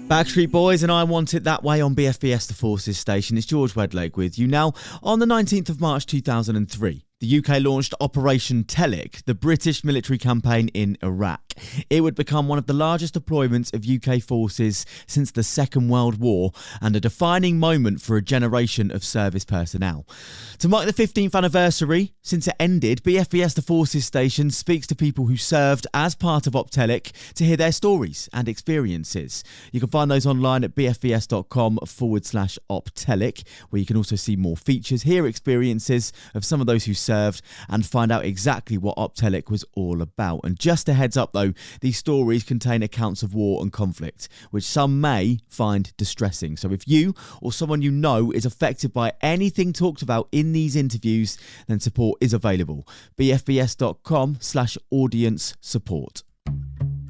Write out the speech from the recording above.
Backstreet Boys and I Want It That Way on BFBS The Forces station. It's George Wedlake with you. Now, on the 19th of March 2003, the UK launched Operation Telic, the British military campaign in Iraq. It would become one of the largest deployments of UK forces since the Second World War and a defining moment for a generation of service personnel. To mark the 15th anniversary since it ended, BFBS The Forces station speaks to people who served as part of OPTELIC to hear their stories and experiences. You can find those online at bfbs.com/OPTELIC, where you can also see more features, hear experiences of some of those who served, and find out exactly what OPTELIC was all about. And just a heads up though, these stories contain accounts of war and conflict, which some may find distressing. So if you or someone you know is affected by anything talked about in these interviews, then support is available. bfbs.com/audience support.